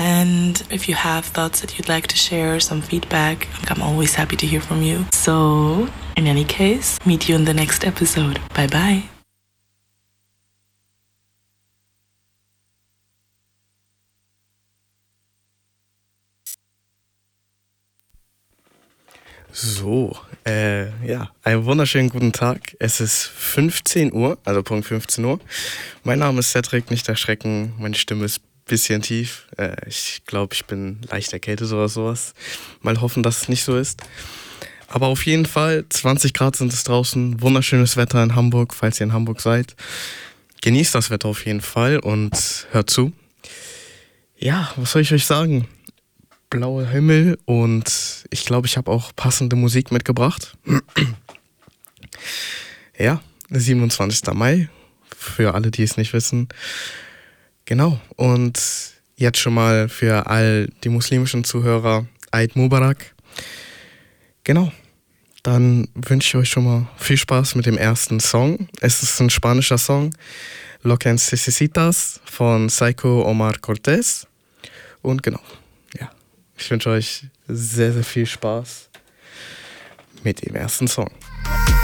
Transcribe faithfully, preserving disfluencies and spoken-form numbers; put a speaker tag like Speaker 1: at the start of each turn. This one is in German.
Speaker 1: And if you have thoughts that you'd like to share, some feedback, I'm always happy to hear from you. So, in any case, meet you in the next episode. Bye bye.
Speaker 2: So, äh, ja, einen wunderschönen guten Tag. Es ist fünfzehn Uhr, also Punkt fünfzehn Uhr. Mein Name ist Cedric, nicht erschrecken. Meine Stimme ist ein bisschen tief. Äh, ich glaube, ich bin leicht erkältet oder sowas. Mal hoffen, dass es nicht so ist. Aber auf jeden Fall, zwanzig Grad sind es draußen. Wunderschönes Wetter in Hamburg, falls ihr in Hamburg seid. Genießt das Wetter auf jeden Fall und hört zu. Ja, was soll ich euch sagen? Blauer Himmel und ich glaube, ich habe auch passende Musik mitgebracht. Ja, siebenundzwanzigsten Mai, für alle, die es nicht wissen. Genau, und jetzt schon mal für all die muslimischen Zuhörer, Eid Mubarak. Genau, dann wünsche ich euch schon mal viel Spaß mit dem ersten Song. Es ist ein spanischer Song, Lo que necesitas von Psycho Omar Cortés. Und genau, ja. Ich wünsche euch sehr, sehr viel Spaß mit dem ersten Song.